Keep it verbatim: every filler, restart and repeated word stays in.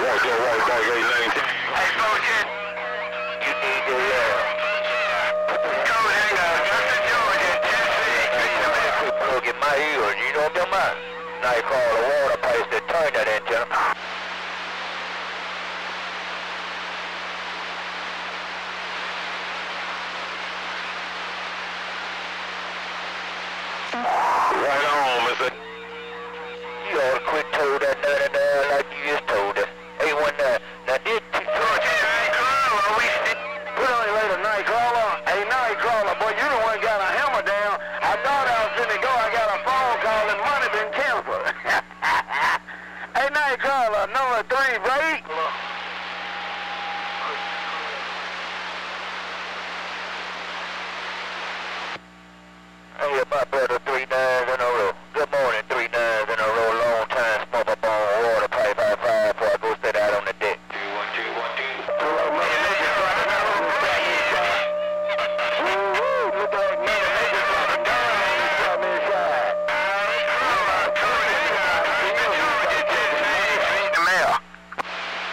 One to one, dog eight nineteen. Hey, Motion, you need to, uh, code in, uh, Augusta, Georgia, Tennessee. Quick plug in my ears, you know what I'm talking about? Nightcrawler water place to turn that in, gentlemen. Right on, mister. You ought to quit told that nut there like you just told us. Hey, one, uh, now did you... Georgia, Nightcrawler, we still... Put on your later, Nightcrawler. Hey, Nightcrawler, boy, you the one got a hammer down. I thought I was finna go. I got a phone call and money been canceled. Hey, Nightcrawler, number three, right? Hey, my brother, three nine.